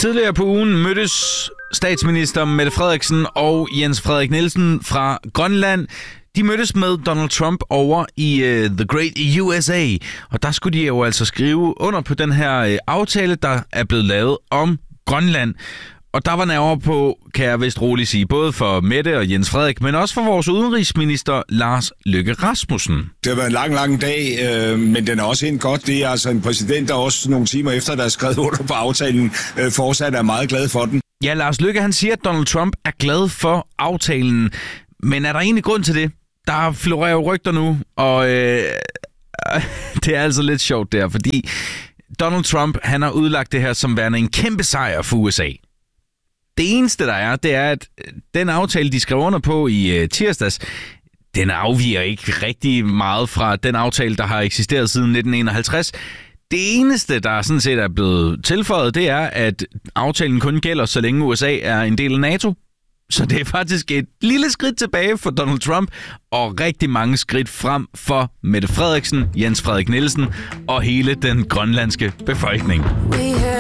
Tidligere på ugen mødtes statsminister Mette Frederiksen og Jens Frederik Nielsen fra Grønland. De mødtes med Donald Trump over i The Great USA, og der skulle de jo altså skrive under på den her aftale, der er blevet lavet om Grønland. Og der var nerver på, kan jeg vist roligt sige, både for Mette og Jens Frederik, men også for vores udenrigsminister Lars Løkke Rasmussen. Det har været en lang, lang dag, men den er også helt godt. Det er altså en præsident, der også nogle timer efter, der er skrevet under på aftalen, fortsat er meget glad for den. Ja, Lars Løkke, han siger, at Donald Trump er glad for aftalen. Men er der egentlig grund til det? Der florerer jo rygter nu, og det er altså lidt sjovt der, fordi Donald Trump, han har udlagt det her som værende en kæmpe sejr for USA. Det eneste, der er, det er, at den aftale, de skrev under på i tirsdags, den afviger ikke rigtig meget fra den aftale, der har eksisteret siden 1951. Det eneste, der sådan set er blevet tilføjet, det er, at aftalen kun gælder, så længe USA er en del af NATO. Så det er faktisk et lille skridt tilbage for Donald Trump, og rigtig mange skridt frem for Mette Frederiksen, Jens Frederik Nielsen og hele den grønlandske befolkning.